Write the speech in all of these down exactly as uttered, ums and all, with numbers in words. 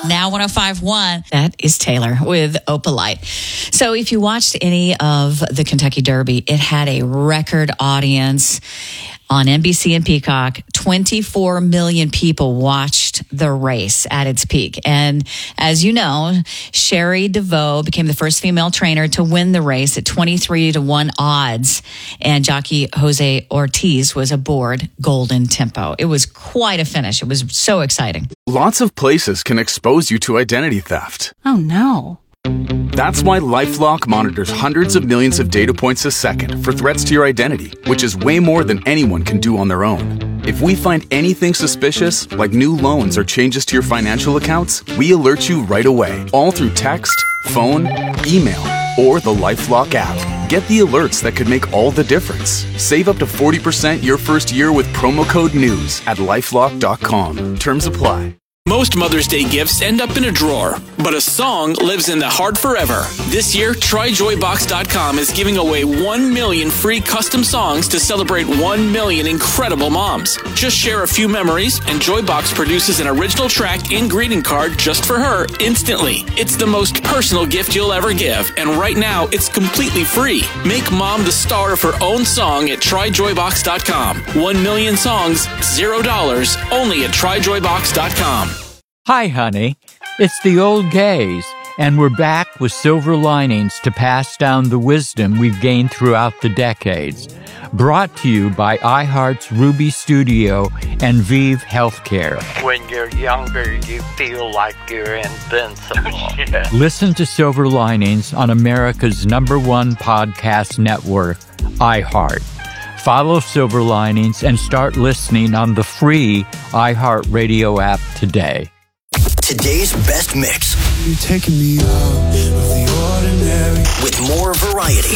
Now one oh five point one. That is Taylor with Opalite. So if you watched any of the Kentucky Derby, it had a record audience on N B C and Peacock. twenty-four million people watched the race at its peak. And as you know, Sherry DeVoe became the first female trainer to win the race at twenty-three to one odds. And jockey Jose Ortiz was aboard Golden Tempo. It was quite a finish. It was so exciting. Lots of places can expose you to identity theft. Oh, no. That's why LifeLock monitors hundreds of millions of data points a second for threats to your identity, which is way more than anyone can do on their own. If we find anything suspicious, like new loans or changes to your financial accounts, we alert you right away, all through text, phone, email, or the LifeLock app. Get the alerts that could make all the difference. Save up to forty percent your first year with promo code NEWS at lifelock dot com. Terms apply. Most Mother's Day gifts end up in a drawer, but a song lives in the heart forever. This year, Try Joy Box dot com is giving away one million free custom songs to celebrate one million incredible moms. Just share a few memories, and Joybox produces an original track and greeting card just for her instantly. It's the most personal gift you'll ever give, and right now, it's completely free. Make mom the star of her own song at Try Joy Box dot com. One million songs, zero dollars, only at Try Joy Box dot com. Hi, honey. It's the old gays, and we're back with silver linings to pass down the wisdom we've gained throughout the decades. Brought to you by iHeart's Ruby Studio and Vive Healthcare. When you're younger, you feel like you're invincible. Yeah. Listen to Silver Linings on America's number one podcast network, iHeart. Follow Silver Linings and start listening on the free iHeartRadio app today. Today's best mix. You're taking me out of the ordinary. With more variety.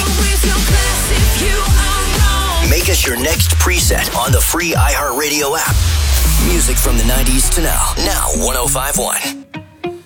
Make us your next preset on the free iHeartRadio app. Music from the nineties to now. Now one oh five point one.